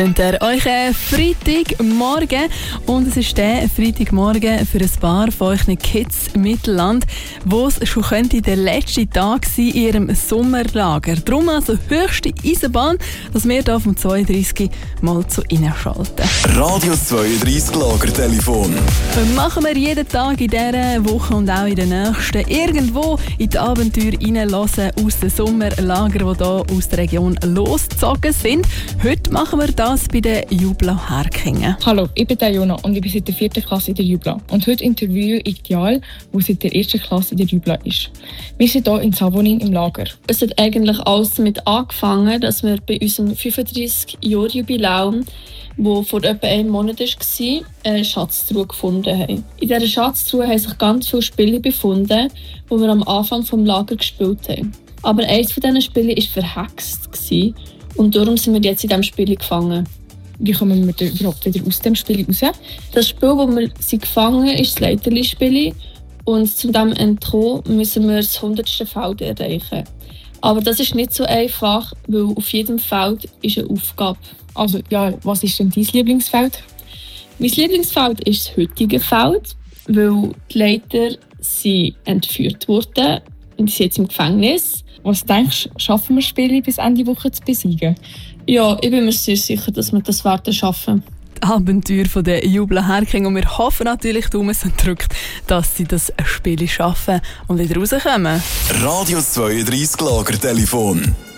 Euch Freitagmorgen und es ist der Freitagmorgen für ein paar von euch Kids im Mittelland, wo es schon könnte der letzte Tag sein in ihrem Sommerlager. Darum also höchste Eisenbahn, dass wir hier vom 32 mal zu Ihnen schalten. Radio 32 Lagertelefon. Machen wir jeden Tag in dieser Woche und auch in der nächsten irgendwo in die Abenteuer reinlassen aus den Sommerlagern, die hier aus der Region losgezogen sind. Heute machen wir das bei der Jubla Herkingen. Hallo, ich bin Jona und ich bin seit der 4. Klasse in der Jubla. Und heute interviewe ich Ideal, die seit der 1. Klasse in der Jubla ist. Wir sind hier in Savonin im Lager. Es hat eigentlich alles damit angefangen, dass wir bei unserem 35-Jahr-Jubiläum, das vor etwa einem Monat war, eine Schatztruhe gefunden haben. In dieser Schatztruhe haben sich ganz viele Spiele befunden, die wir am Anfang des Lagers gespielt haben. Aber eines von diesen Spielen war verhext. Und darum sind wir jetzt in diesem Spiel gefangen. Wie kommen wir überhaupt wieder aus dem Spiel raus? Das Spiel, wo wir gefangen sind, ist das Leiterli-Spiel. Und zu diesem entkommen müssen wir das 100. Feld erreichen. Aber das ist nicht so einfach, weil auf jedem Feld ist eine Aufgabe. Also, ja, was ist denn dein Lieblingsfeld? Mein Lieblingsfeld ist das heutige Feld, weil die Leiter sind entführt wurden und die sind jetzt im Gefängnis. Was denkst du, schaffen wir Spiele bis Ende Woche zu besiegen? Ja, ich bin mir sehr sicher, dass wir das werden schaffen. Die Abenteuer von der Jubla Herkingen. Und wir hoffen natürlich, dass sie das Spiel schaffen und wieder rauskommen. Radio 32 Lagertelefon.